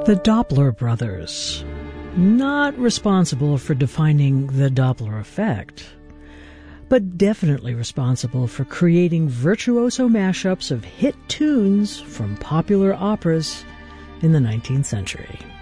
The Doppler brothers, not responsible for defining the Doppler effect, but definitely responsible for creating virtuoso mashups of hit tunes from popular operas in the 19th century.